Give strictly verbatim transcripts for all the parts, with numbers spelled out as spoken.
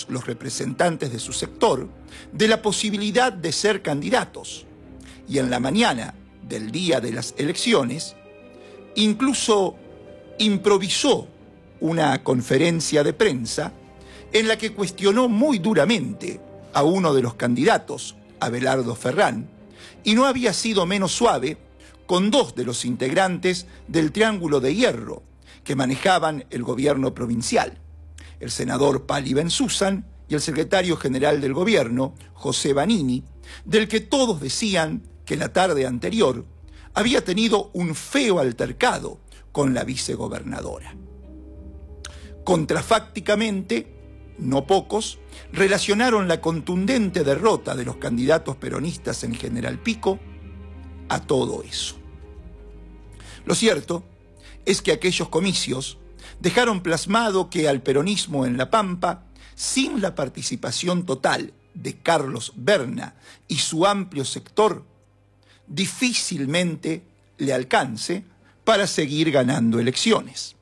todos los representantes de su sector de la posibilidad de ser candidatos. Y en la mañana del día de las elecciones, incluso improvisó una conferencia de prensa en la que cuestionó muy duramente a uno de los candidatos, Abelardo Ferrán, y no había sido menos suave con dos de los integrantes del Triángulo de Hierro que manejaban el gobierno provincial, el senador Pali Bensúzan y el secretario general del gobierno, José Vanini, del que todos decían que la tarde anterior había tenido un feo altercado con la vicegobernadora. Contrafácticamente, no pocos relacionaron la contundente derrota de los candidatos peronistas en General Pico a todo eso. Lo cierto es que aquellos comicios dejaron plasmado que al peronismo en La Pampa, sin la participación total de Carlos Berna y su amplio sector, difícilmente le alcance para seguir ganando elecciones.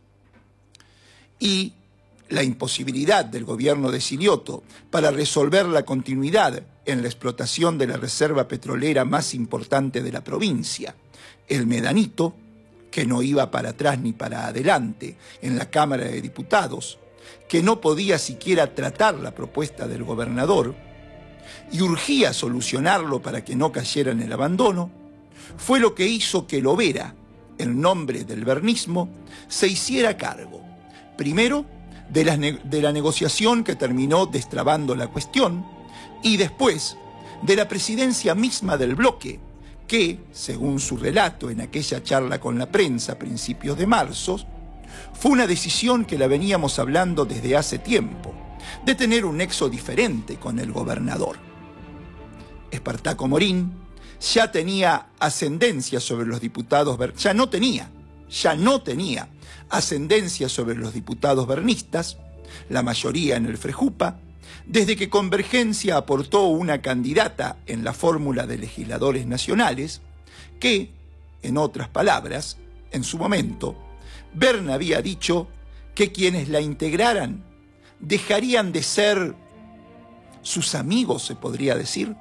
Y la imposibilidad del gobierno de Silioto para resolver la continuidad en la explotación de la reserva petrolera más importante de la provincia, el Medanito, que no iba para atrás ni para adelante en la Cámara de Diputados, que no podía siquiera tratar la propuesta del gobernador y urgía solucionarlo para que no cayera en el abandono, fue lo que hizo que Lovera, en nombre del bernismo, se hiciera cargo, primero, de la, de la negociación que terminó destrabando la cuestión, y después de la presidencia misma del bloque, que, según su relato en aquella charla con la prensa a principios de marzo, fue una decisión que la veníamos hablando desde hace tiempo, de tener un nexo diferente con el gobernador. Espartaco Morín ya tenía ascendencia sobre los diputados, ya no tenía, ya no tenía ascendencia sobre los diputados bernistas, la mayoría en el Frejupa, desde que Convergencia aportó una candidata en la fórmula de legisladores nacionales, que, en otras palabras, en su momento, Berna había dicho que quienes la integraran dejarían de ser sus amigos, se podría decir.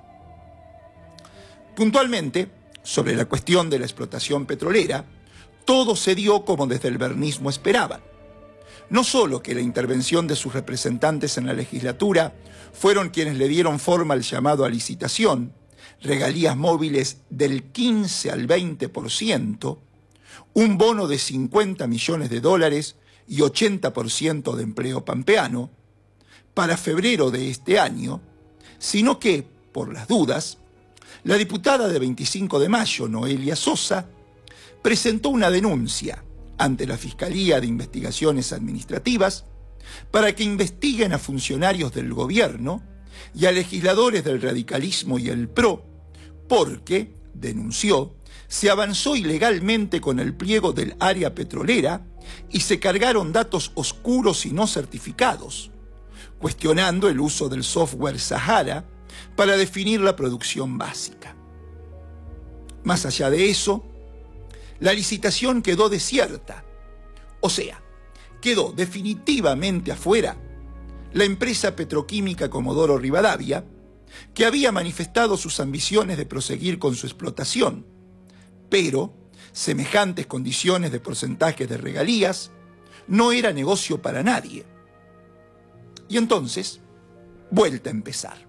Puntualmente, sobre la cuestión de la explotación petrolera, todo se dio como desde el bernismo esperaban. No solo que la intervención de sus representantes en la legislatura fueron quienes le dieron forma al llamado a licitación, regalías móviles del quince al veinte por ciento, un bono de cincuenta millones de dólares y ochenta por ciento de empleo pampeano, para febrero de este año, sino que, por las dudas, la diputada de veinticinco de mayo, Noelia Sosa, presentó una denuncia ante la Fiscalía de Investigaciones Administrativas para que investiguen a funcionarios del gobierno y a legisladores del radicalismo y el P R O, porque, denunció, se avanzó ilegalmente con el pliego del área petrolera y se cargaron datos oscuros y no certificados, cuestionando el uso del software Sahara para definir la producción básica. Más allá de eso, la licitación quedó desierta, o sea, quedó definitivamente afuera la empresa petroquímica Comodoro Rivadavia, que había manifestado sus ambiciones de proseguir con su explotación, pero semejantes condiciones de porcentajes de regalías no era negocio para nadie. Y entonces, vuelta a empezar.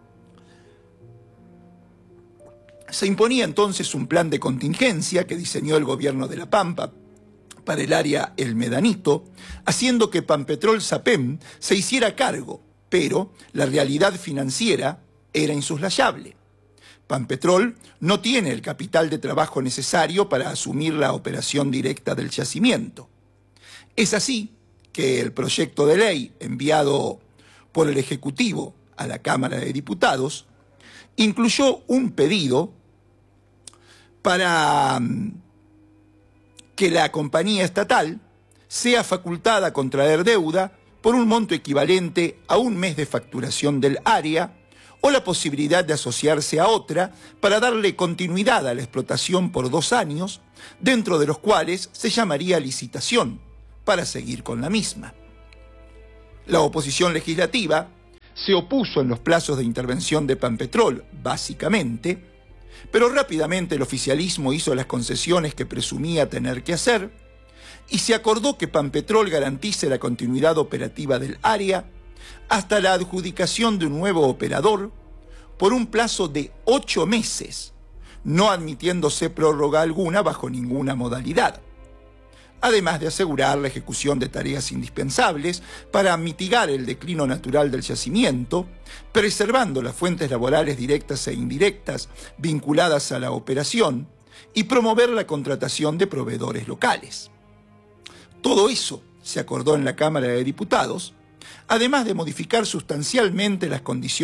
Se imponía entonces un plan de contingencia que diseñó el gobierno de La Pampa para el área El Medanito, haciendo que Pampetrol Sapem se hiciera cargo, pero la realidad financiera era insoslayable. Pampetrol no tiene el capital de trabajo necesario para asumir la operación directa del yacimiento. Es así que el proyecto de ley enviado por el Ejecutivo a la Cámara de Diputados incluyó un pedido para que la compañía estatal sea facultada a contraer deuda por un monto equivalente a un mes de facturación del área o la posibilidad de asociarse a otra para darle continuidad a la explotación por dos años, dentro de los cuales se llamaría licitación para seguir con la misma. La oposición legislativa se opuso en los plazos de intervención de Pampetrol, básicamente, pero rápidamente el oficialismo hizo las concesiones que presumía tener que hacer y se acordó que Pampetrol garantice la continuidad operativa del área hasta la adjudicación de un nuevo operador por un plazo de ocho meses, no admitiéndose prórroga alguna bajo ninguna modalidad, además de asegurar la ejecución de tareas indispensables para mitigar el declino natural del yacimiento, preservando las fuentes laborales directas e indirectas vinculadas a la operación y promover la contratación de proveedores locales. Todo eso se acordó en la Cámara de Diputados, además de modificar sustancialmente las condiciones